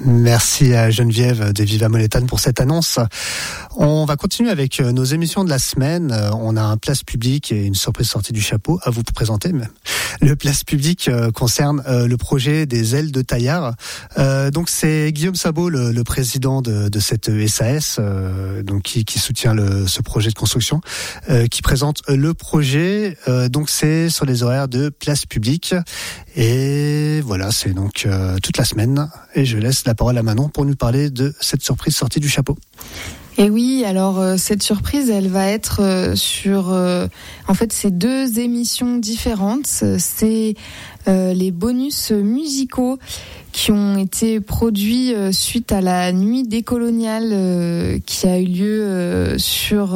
Merci à Geneviève de Viva Molétane pour cette annonce. On va continuer avec nos émissions de la semaine. On a un place public et une surprise sortie du chapeau à vous présenter même. Le place public concerne le projet des ailes de Taillard. Donc c'est Guillaume Sabot, le président de cette SAS, donc qui soutient ce projet de construction, qui présente le projet. Donc c'est sur les horaires de place publique. Et voilà, c'est donc toute la semaine. Et je laisse la parole à Manon pour nous parler de cette surprise sortie du chapeau. Et oui, alors cette surprise, elle va être sur... en fait, c'est 2 émissions différentes. C'est les bonus musicaux qui ont été produits suite à la nuit décoloniale qui a eu lieu sur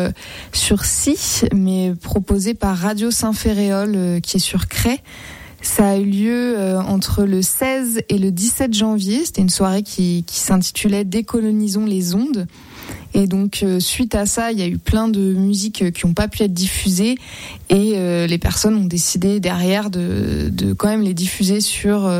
SI, mais proposée par Radio Saint-Féréol qui est sur Cray. Ça a eu lieu entre le 16 et le 17 janvier. C'était une soirée qui s'intitulait « Décolonisons les ondes ». Et donc, suite à ça, il y a eu plein de musiques qui n'ont pas pu être diffusées. Et les personnes ont décidé derrière de quand même les diffuser sur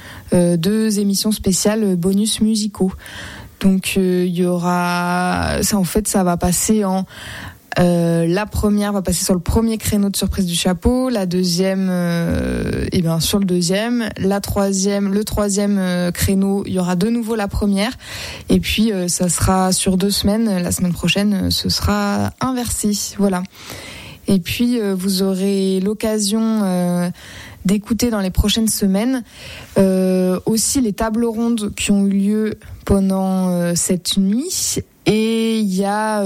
2 émissions spéciales bonus musicaux. Donc, il y aura... Ça, en fait, ça va passer en... la première va passer sur le premier créneau de surprise du chapeau, la deuxième sur le deuxième, le troisième créneau, il y aura de nouveau la première, et puis ça sera sur 2 semaines, la semaine prochaine ce sera inversé, voilà. Et puis vous aurez l'occasion d'écouter dans les prochaines semaines aussi les tables rondes qui ont eu lieu pendant cette nuit. Et il y a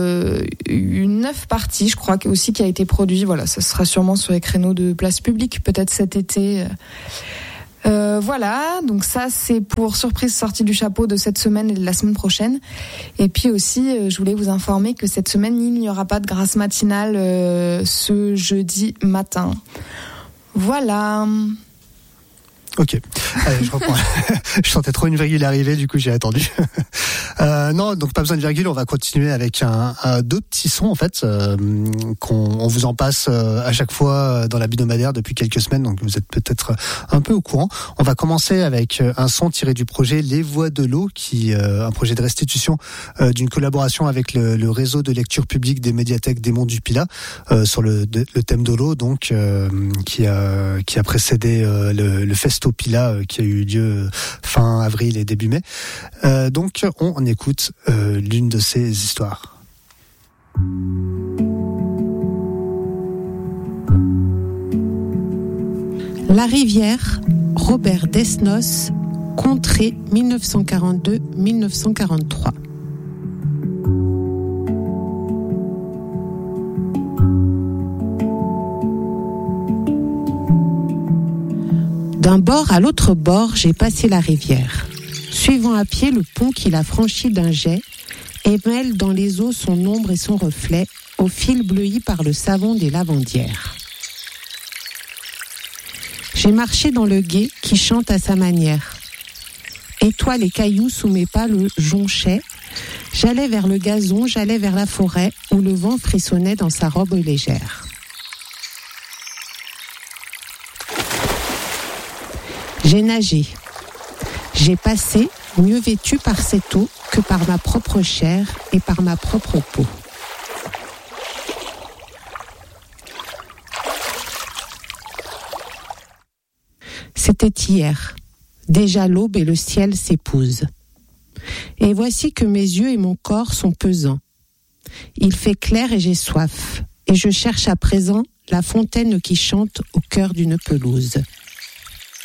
une 9 parties, je crois, aussi qui a été produit. Voilà, ça sera sûrement sur les créneaux de place publique, peut-être cet été. Voilà, donc ça c'est pour surprise sortie du chapeau de cette semaine et de la semaine prochaine. Et puis aussi, je voulais vous informer que cette semaine, il n'y aura pas de grâce matinale ce jeudi matin. Voilà. Ok, allez, je reprends. Je sentais trop une virgule arriver, du coup j'ai attendu. Non, donc pas besoin de virgule, on va continuer avec 2 petits sons en fait, on vous en passe à chaque fois dans la hebdomadaire depuis quelques semaines, donc vous êtes peut-être un peu au courant. On va commencer avec un son tiré du projet Les Voix de l'eau, qui un projet de restitution d'une collaboration avec le réseau de lecture publique des médiathèques des Monts du Pilat sur le thème de l'eau, donc qui a précédé le Festo Pilat qui a eu lieu fin avril et début mai. Donc on écoute l'une de ces histoires. La rivière, Robert Desnos, Contrée 1942-1943. D'un bord à l'autre bord, j'ai passé la rivière, suivant à pied le pont qui la franchit d'un jet et mêle dans les eaux son ombre et son reflet au fil bleui par le savon des lavandières. J'ai marché dans le gué qui chante à sa manière. Étoiles et cailloux sous mes pas le jonchaient. J'allais vers le gazon, j'allais vers la forêt où le vent frissonnait dans sa robe légère. J'ai nagé. J'ai passé, mieux vêtue par cette eau que par ma propre chair et par ma propre peau. C'était hier. Déjà l'aube et le ciel s'épousent. Et voici que mes yeux et mon corps sont pesants. Il fait clair et j'ai soif. Et je cherche à présent la fontaine qui chante au cœur d'une pelouse.